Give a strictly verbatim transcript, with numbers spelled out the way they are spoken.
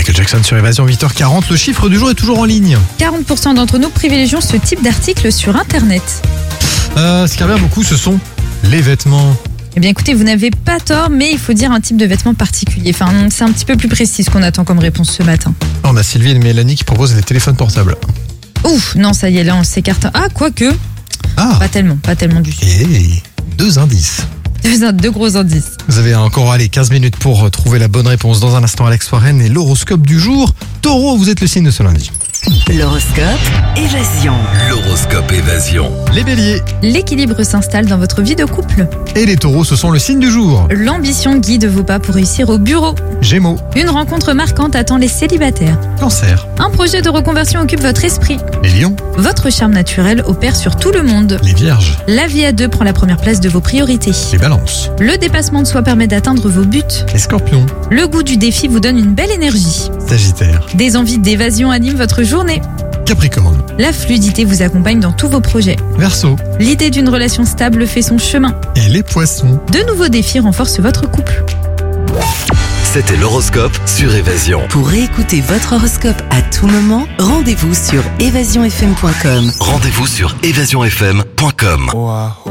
Michael Jackson sur Évasion, huit heures quarante. Le chiffre du jour est toujours en ligne. quarante pour cent d'entre nous privilégient ce type d'article sur Internet. Euh, ce qui revient beaucoup, ce sont les vêtements. Eh bien écoutez, vous n'avez pas tort, mais il faut dire un type de vêtements particulier. Enfin, c'est un petit peu plus précis ce qu'on attend comme réponse ce matin. On a Sylvie et Mélanie qui proposent les téléphones portables. Ouf, non, ça y est, là on s'écarte. Ah, quoique, Ah, pas tellement, pas tellement du tout. et deux indices. Deux, deux gros indices. Vous avez encore allez, quinze minutes pour trouver la bonne réponse. Dans un instant, Alex Warren et l'horoscope du jour. Taureau, vous êtes le signe de ce lundi. L'horoscope Évasion. L'horoscope Évasion. Les béliers L'équilibre s'installe dans votre vie de couple. et les taureaux, ce sont le signe du jour. L'ambition guide vos pas pour réussir au bureau. Gémeaux, Une rencontre marquante attend les célibataires. cancer, Un projet de reconversion occupe votre esprit. les lions, Votre charme naturel opère sur tout le monde. les vierges, La vie à deux prend la première place de vos priorités. les balances, Le dépassement de soi permet d'atteindre vos buts. les scorpions, Le goût du défi vous donne une belle énergie. sagittaire, Des envies d'évasion animent votre journée. capricorne, La fluidité vous accompagne dans tous vos projets. verseau L'idée d'une relation stable fait son chemin. et les poissons. De nouveaux défis renforcent votre couple. C'était l'horoscope sur Évasion. Pour réécouter votre horoscope à tout moment, rendez-vous sur évasion f m point com. Rendez-vous sur évasion f m point com.